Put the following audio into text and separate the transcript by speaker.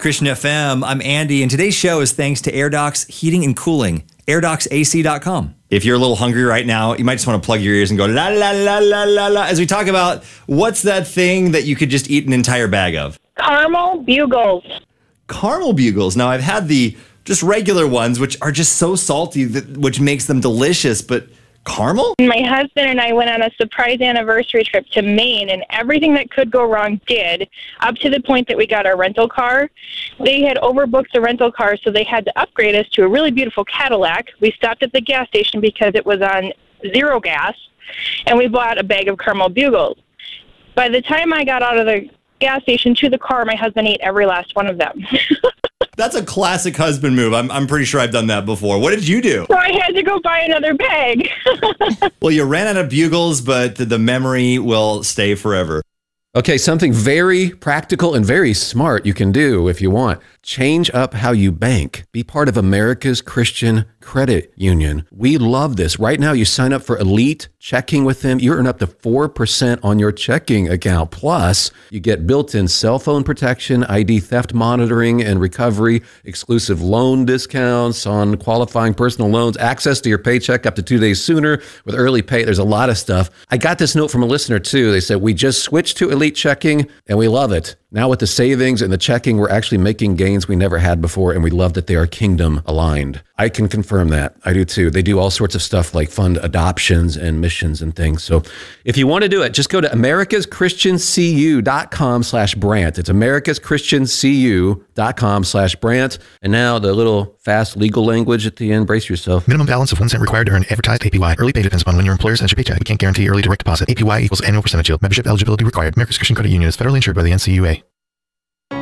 Speaker 1: Christian FM. I'm Andy, and today's show is thanks to AirDocs Heating and Cooling, AirDocsAC.com. If you're a little hungry right now, you might just want to plug your ears and go la la la la la la as we talk about what's that thing that you could just eat an entire bag of.
Speaker 2: Caramel Bugles.
Speaker 1: Caramel Bugles. Now, I've had the just regular ones, which are just so salty, which makes them delicious, but caramel?
Speaker 2: My husband and I went on a surprise anniversary trip to Maine, and everything that could go wrong did, up to the point that we got our rental car. They had overbooked the rental car, so they had to upgrade us to a really beautiful Cadillac. We stopped at the gas station because it was on zero gas, and we bought a bag of Caramel Bugles. By the time I got out of the gas station to the car, my husband ate every last one of them.
Speaker 1: That's a classic husband move. I'm pretty sure I've done that before. What did you do?
Speaker 2: So I had to go buy another bag.
Speaker 1: Well, you ran out of Bugles, but the memory will stay forever.
Speaker 3: Okay, something very practical and very smart you can do if you want. Change up how you bank. Be part of America's Christian Credit Union. We love this. Right now, you sign up for Elite Checking with them. You earn up to 4% on your checking account. Plus, you get built-in cell phone protection, ID theft monitoring and recovery, exclusive loan discounts on qualifying personal loans, access to your paycheck up to 2 days sooner with early pay. There's a lot of stuff. I got this note from a listener, too. They said, we just switched to Elite Checking, and we love it. Now with the savings and the checking, we're actually making gains we never had before, and we love that they are kingdom aligned. I can confirm that. I do too. They do all sorts of stuff like fund adoptions and missions and things. So if you want to do it, just go to americaschristiancu.com/Brant. It's americaschristiancu.com/Brant. And now the little fast legal language at the end. Brace yourself.
Speaker 4: Minimum balance of 1 cent required to earn advertised APY. Early pay depends upon when your employer sends your paycheck. We can't guarantee early direct deposit. APY equals annual percentage yield. Membership eligibility required. America's Christian Credit Union is federally insured by the NCUA.